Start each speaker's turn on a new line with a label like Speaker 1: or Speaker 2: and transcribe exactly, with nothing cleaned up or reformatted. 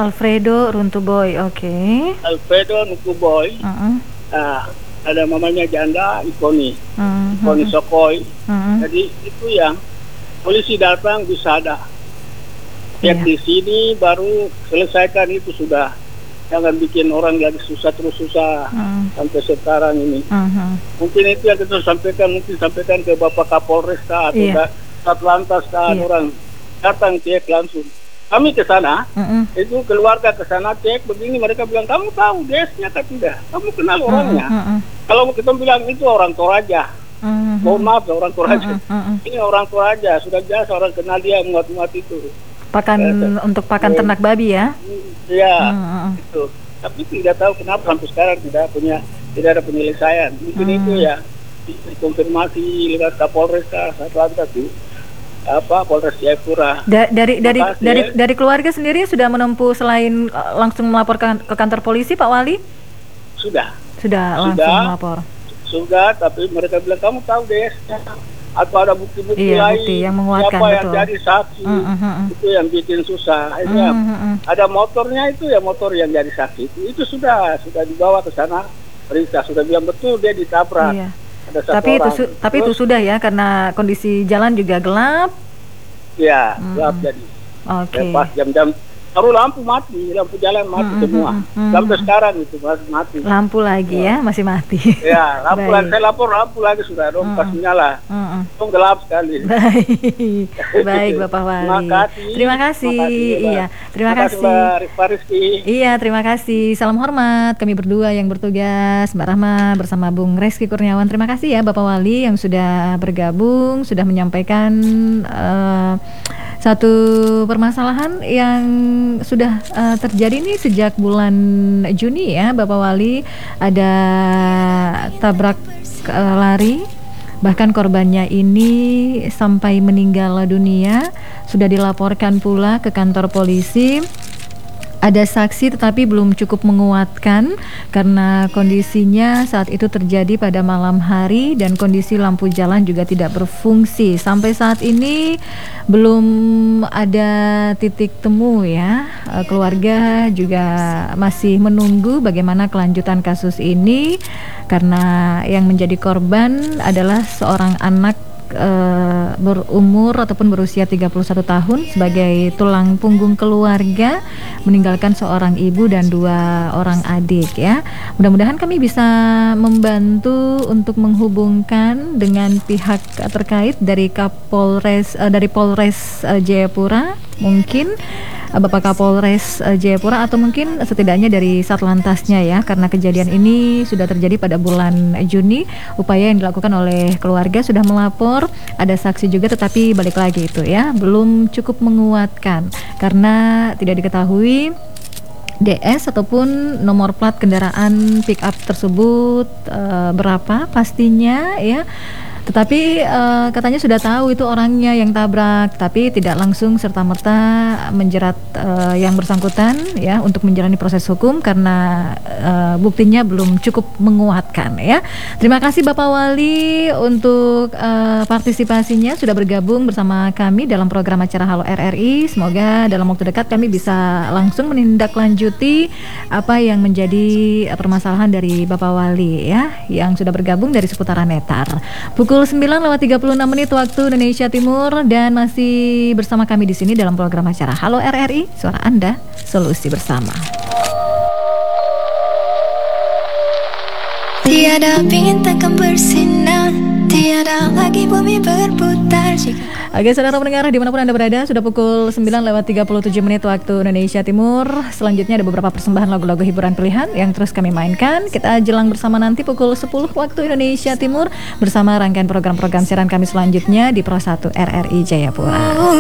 Speaker 1: Alfredo Runtuboy, oke. Okay.
Speaker 2: Alfredo Runtuboy. Uh-uh. Nah, ada mamanya janda Ikoni, uh-huh. Ikoni Sokoy. Uh-huh. Jadi itu yang polisi datang bisa ada. Ya, yeah. Di sini baru selesaikan itu sudah. Jangan bikin orang lagi susah terus susah uh-huh. sampai sekarang ini. Uh-huh. Mungkin itu yang kita sampaikan, mungkin sampaikan ke Bapak Kapolresta atau yeah. Satlantas kan yeah. orang datang cek langsung. Kami ke sana, uh-uh. itu keluarga ke sana cek begini, mereka bilang kamu tahu desnya atau tidak, kamu kenal orangnya. Uh-uh. Kalau kita bilang itu orang Toraja, uh-uh. mohon maaf orang Toraja, uh-uh. Uh-uh. ini orang Toraja sudah biasa orang kenal dia muat-muat itu.
Speaker 1: Pakan ya, untuk pakan ya, ternak babi ya?
Speaker 2: Iya, uh-uh. itu. Tapi tidak tahu kenapa sampai sekarang tidak punya tidak ada penyelesaian. Mungkin uh-uh. itu ya dikonfirmasi lewat Kapolresta Satlantas itu. Apa Polres Jayapura.
Speaker 1: Da- dari dari Makasih, dari ya. dari keluarga sendiri sudah menempuh selain uh, langsung melaporkan ke kantor polisi, Pak Wali?
Speaker 2: Sudah.
Speaker 1: Sudah langsung sudah, melapor.
Speaker 2: Sudah, tapi mereka bilang kamu tahu deh atau ada bukti-bukti
Speaker 1: iya,
Speaker 2: lain
Speaker 1: bukti yang menguatkan,
Speaker 2: siapa
Speaker 1: betul.
Speaker 2: yang jadi saksi uh, uh, uh. itu yang bikin susah. Akhirnya uh, uh, uh. ada motornya itu ya motor yang jadi saksi itu, itu sudah sudah dibawa ke sana periksa sudah bilang betul dia ditabrak. Iya.
Speaker 1: Tapi itu su- tapi Terus, itu sudah ya karena kondisi jalan juga gelap.
Speaker 2: Ya,
Speaker 1: hmm.
Speaker 2: gelap jadi.
Speaker 1: Oke. Okay.
Speaker 2: Pas jam-jam baru lampu mati, lampu jalan mati hmm, semua. Hmm, hmm. Sampai sekarang itu masih mati.
Speaker 1: Lampu lagi ya, ya masih mati.
Speaker 2: Ya, lampu lagi saya lapor lampu lagi sudah dong hmm. pas menyala. Hmm. Dong gelap sekali.
Speaker 1: Baik. Baik Bapak Wali.
Speaker 2: Terima kasih.
Speaker 1: Terima kasih. Terima kasih iya, terima, terima kasih.
Speaker 2: Mbak Rizky.
Speaker 1: Iya, terima kasih. Salam hormat kami berdua yang bertugas, Mbak Rahma bersama Bung Reski Kurniawan. Terima kasih ya Bapak Wali yang sudah bergabung, sudah menyampaikan uh, satu permasalahan yang sudah uh, terjadi nih sejak bulan Juni ya Bapak Wali. Ada tabrak uh, lari, bahkan korbannya ini sampai meninggal dunia. Sudah dilaporkan pula ke kantor polisi. Ada saksi tetapi belum cukup menguatkan karena kondisinya saat itu terjadi pada malam hari dan kondisi lampu jalan juga tidak berfungsi. Sampai saat ini belum ada titik temu ya. Keluarga juga masih menunggu bagaimana kelanjutan kasus ini karena yang menjadi korban adalah seorang anak Uh, berumur ataupun berusia tiga puluh satu tahun sebagai tulang punggung keluarga, meninggalkan seorang ibu dan dua orang adik ya. Mudah-mudahan kami bisa membantu untuk menghubungkan dengan pihak terkait dari Kapolres uh, dari Polres uh, Jayapura, mungkin Bapak Kapolres uh, Jayapura atau mungkin setidaknya dari Satlantasnya ya, karena kejadian ini sudah terjadi pada bulan Juni. Upaya yang dilakukan oleh keluarga sudah melapor, ada saksi juga tetapi balik lagi itu ya belum cukup menguatkan karena tidak diketahui D S ataupun nomor plat kendaraan pick up tersebut uh, berapa pastinya ya. Tetapi uh, katanya sudah tahu itu orangnya yang tabrak, tapi tidak langsung serta-merta menjerat uh, yang bersangkutan ya untuk menjalani proses hukum karena uh, buktinya belum cukup menguatkan ya. Terima kasih Bapak Wali untuk uh, partisipasinya, sudah bergabung bersama kami dalam program acara Halo R R I. Semoga dalam waktu dekat kami bisa langsung menindaklanjuti apa yang menjadi permasalahan dari Bapak Wali ya, yang sudah bergabung dari seputaran Netar. Pukul sembilan lewat tiga puluh enam menit waktu Indonesia Timur dan masih bersama kami di sini dalam program acara Halo R R I, suara Anda, solusi bersama.
Speaker 3: Tiada bintang kan bersinar, tiada lagi bumi berputar.
Speaker 1: Oke saudara pendengar dimanapun Anda berada, sudah pukul sembilan lewat tiga puluh tujuh menit waktu Indonesia Timur. Selanjutnya ada beberapa persembahan lagu-lagu hiburan pilihan yang terus kami mainkan. Kita jelang bersama nanti pukul sepuluh waktu Indonesia Timur bersama rangkaian program-program siaran kami selanjutnya di Pro satu R R I Jayapura.